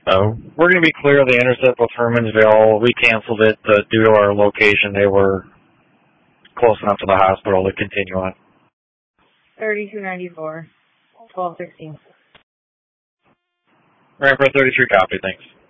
We're going to be clear of the intercept with Hermansville. We canceled it due to our location. They were close enough to the hospital to continue on. 3294, 1216. Rampart 33, copy, thanks.